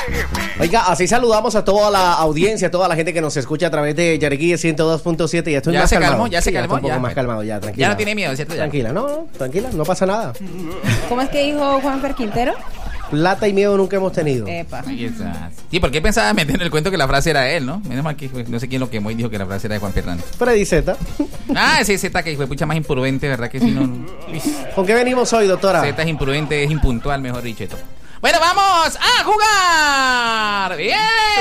Oiga, así saludamos a toda la audiencia, a toda la gente que nos escucha a través de Yariquí 102.7. Ya estoy más calmado. Ya se calmó, un poco más calmado, ya, tranquila. Ya no tiene miedo, ¿cierto? Tranquila, tranquila, no pasa nada. ¿Cómo es que dijo Juanfer Quintero? Plata y miedo nunca hemos tenido. Epa. Sí, porque pensaba meter en el cuento que la frase era de él, ¿no? Menos mal que no sé quién lo quemó y dijo que la frase era de Juan Fernández. Freddy Zeta. Ese Zeta que fue pucha más imprudente, ¿verdad? Que si no. ¿Con qué venimos hoy, doctora? Zeta es imprudente, es impuntual, mejor dicho. Bueno, vamos a jugar. ¡Bien!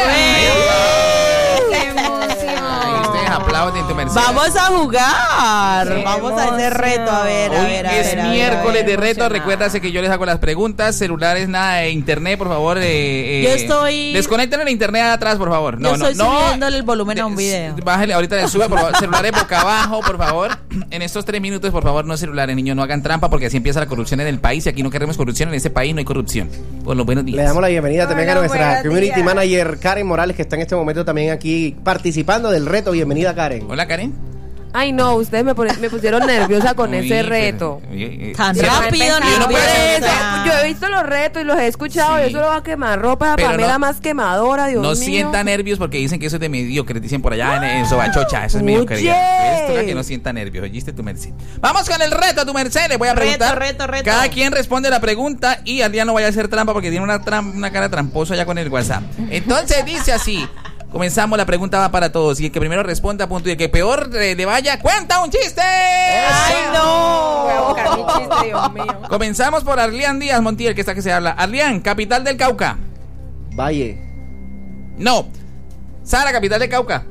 ¡Qué emoción! Ustedes aplauden tu merced. Vamos a jugar. ¡Qué Vamos a hacer reto. A ver, Hoy es miércoles de reto. Recuérdase que yo les hago las preguntas. Celulares, nada de internet, por favor. Yo estoy. Desconecten el internet atrás, por favor. Yo estoy subiéndole el volumen a un video. Bájale, ahorita le sube, por favor. Celulares boca abajo, por favor. En estos 3 minutos, por favor, no celulares, niños, no hagan trampa porque así empieza la corrupción en el país. Y aquí no queremos corrupción, en este país no hay corrupción. Por los buenos días. Le damos la bienvenida también a nuestra community días. manager Karen Morales, que está en este momento también aquí participando del reto. Bienvenida, Karen. Hola, Karen. Ay, no, ustedes me pusieron nerviosa con ese reto. Tan Sí, rápido, yo no puedo hacer nerviosa. Yo he visto los retos y los he escuchado Sí. y eso lo va a quemar ropa. Pero Para mí no- la más quemadora, Dios No mío. sienta nervios porque dicen que eso es de mediocre, dicen por allá en Sobachocha, eso es mediocridad. Esto es que no sienta nervios, oíste tu merced. Vamos con el reto, tu merced, le voy a preguntar. Reto. Cada quien responde la pregunta y al día no vaya a hacer trampa porque tiene una cara tramposa ya con el WhatsApp. Entonces dice así. Comenzamos, la pregunta va para todos y el que primero responda, punto, y el que peor le vaya, cuenta un chiste. ¡Ay, Voy a no! buscar mi chiste, Dios mío. Comenzamos por Arlián Díaz Montiel, que está que se habla. Arlián, capital del Cauca. Valle. No. Sara, capital del Cauca.